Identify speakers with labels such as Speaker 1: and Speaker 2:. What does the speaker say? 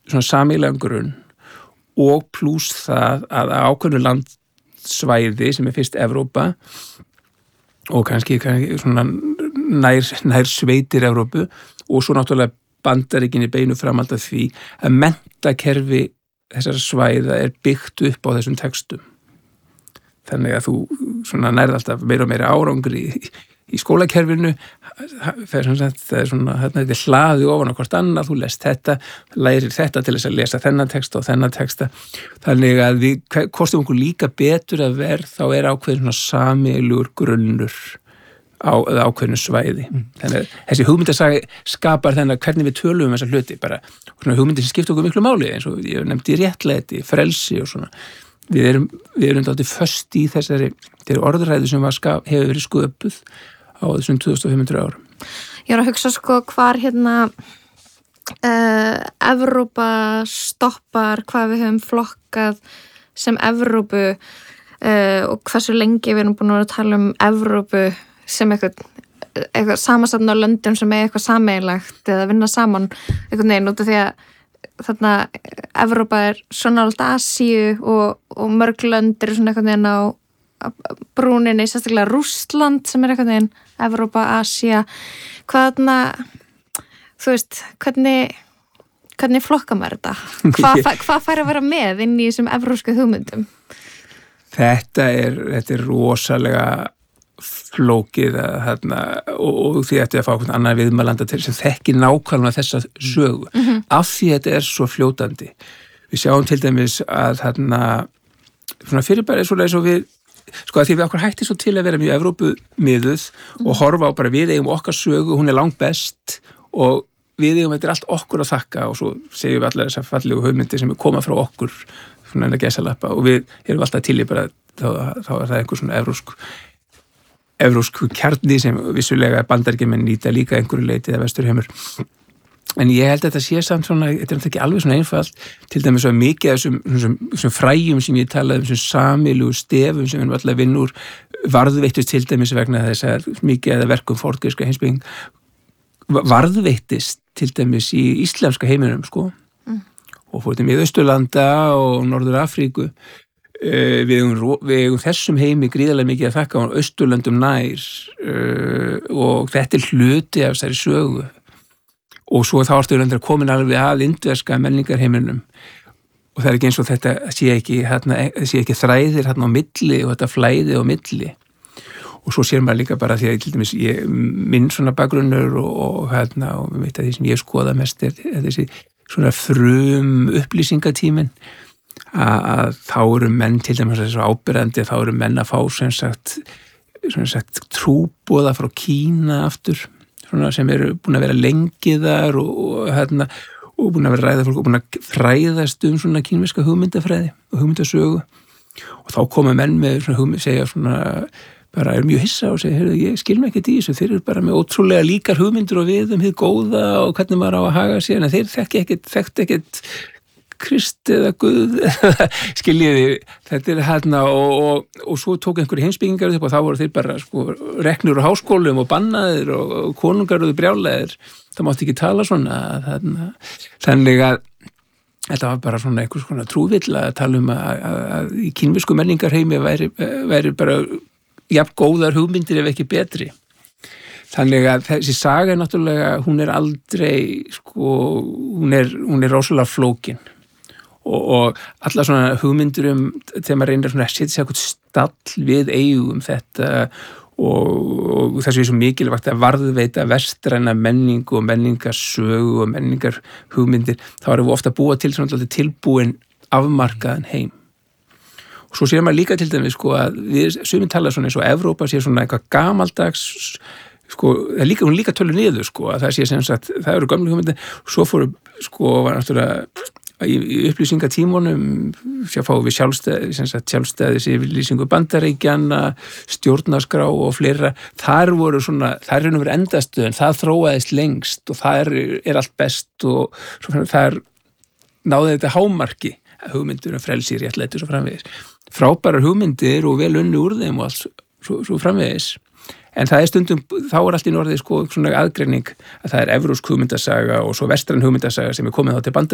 Speaker 1: svona sameiginlegan grunn og plús það að ákveðnu landsvæði sem fyrst Evrópa og kannski svona nær sveitir Evrópu og svo náttúrulega Bandaríkin í beinu framhald af því að menntakerfi þessara svæða byggt upp á þessum textum. Þannig að þú svona nærð alltaf meira og meira árangri í skólakerfinu, það svona, þetta hlaði ofan á hvort annað, þú lest þetta, lærir þetta til þess að lesa þennan texta og þennan texta. Þannig að við kostum okkur líka betur að verð, þá ákveðin svona sameiginlegur grunnur á ákveðnu svæði. Þannig að þessi hugmyndasaga skapar þennan hvernig við tölum þessa hluti, bara svona hugmyndir sem skipta okkur miklu máli, eins og ég nefndi réttlæti, frelsi og svona. Við erum dálítið föst í þessari orðræðu sem hefur verið sköpuð á þessum 2500 árum.
Speaker 2: Ég að hugsa hvar Evrópa stoppar, hvað við höfum flokkað sem Evrópu og hversu lengi við erum búin að tala um Evrópu sem eitthvað samansafn á löndum sem eitthvað sameiginlegt eða vinna saman einhvern veginn út af því að þarna Evrópa svona allt Asíu og mörg lönd svona einhvern veginn á brúninni, sérstaklega Rússland sem einhvern veginn Evrópa, Asía hvaðna, þú veist, hvernig flokkar maður þetta? Hvað fær að vera með inn í þessum evrópsku hugmyndum?
Speaker 1: Þetta er rosalega flókið og því ætti að fá einhvern annan viðmælanda til sem þekki nákvæmlega þessa sögu af því þetta svo fljótandi. Við sjáum til dæmis að svona fyrirbæri svo við að því við okkur hætti svo til að vera mjög Evrópumiðuð og horfa á bara við eigum okkar sögu, hún langt best og við eigum þetta allt okkur að þakka og svo segjum við allar þessar fallegu hugmyndir sem koma frá okkur svona en að gæsalappa og við erum alltaf til í bara þá það einhver svona evrópsk kjarni sem vissulega Bandaríkjamenn nýta líka einhverju leyti eða vesturheimur. En ég held að þetta sé samt svona, þetta ekki alveg svona einfalt, til dæmis að mikið af þessum fræjum sem ég talaði þessum sameiginlegu stefum sem við erum alltaf að vinna úr varðveittist til dæmis vegna þess að mikið af verkum forngríska heimspeking varðveittist til dæmis í íslamska heiminum og fór til Miðausturlanda og Norður Afríku. Við eigum þessum heimi gríðarlega mikið að þakka á Austurlöndum nær og þetta hluti af þessari sögu og svo þá ertu reyndar komin alveg að indverska menningarheiminum og það ekki eins og þetta sé ekki þræðir á milli og þetta flæði á milli og svo sér maður líka bara því að til dæmis minn svona bakgrunnur og veit að því sem ég skoða mest þessi svona upplýsingatíminn að þá eru menn til dæmis þessu ábyrgandi, þá eru menn að fá sem sagt trúboða frá Kína aftur, svona sem eru búin að vera lengi þar og búin að vera ræða fólk og búin að fræðast svona kínverska hugmyndafræði og hugmyndasögu og þá koma menn með svona segja svona bara mjög hissa og segja, ég skil mig ekkert í þessu, þeir eru bara með ótrúlega líkar hugmyndir og við hið góða og hvernig maður á að haga sér, en þeir þekkt ekkert Krist eða Guð skiljiði, þetta og svo tók einhverju heimspekingar upp og þá voru þeir bara reknir úr háskólum og bannaðir og konungar og brjálæðir, það mátti ekki tala svona þannig að þetta var bara svona einhvers konar trúvill að tala að í kínversku menningarheimi væri bara jafn góðar hugmyndir ef ekki betri. Þannig að þessi saga náttúrulega, hún aldrei hún rosalega flókin og alla svona hugmyndir þegar maður reynir að setja sig eitthvað stall við eigum þetta og þessu svo mikilvægt að varðveita vestræna menningu og menningarsögu og menningar hugmyndir, þá erum við ofta að búa til svona tilbúin afmarkaðan heim. Og svo sér maður líka til dæmis að við sumir tala svona eins og Evrópa sé svona eitthvað gamaldags hún líka tölur niður að það sé sem sagt, það eru gömlu hugmyndir svo fóru var náttúrulega í upplýsingatímunum fáum við sjálfstæðis yfirlýsingu Bandaríkjanna, stjórnarskrá og fleira, þar voru svona þar verið endastöðun, það þróaðist lengst og það allt best og þar náði þetta hámarki hugmyndir frelsi, réttlæti og svo framvegis frábærar hugmyndir og vel unni úr þeim og allt svo framvegis. En það stundum, þá allt í norðið svona aðgreining að það evrópsk hugmyndasaga og svo vestræn hugmyndasaga sem komin þá til